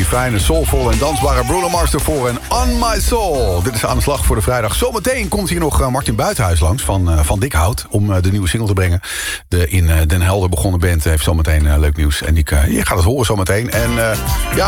fijne, soulvolle en dansbare Bruno Mars ervoor en On My Soul. Dit is Aan de Slag voor de vrijdag. Zometeen komt hier nog Martin Buitenhuis langs van Dikhout om de nieuwe single te brengen. De in Den Helder begonnen band heeft zometeen leuk nieuws. En je gaat het horen zometeen. En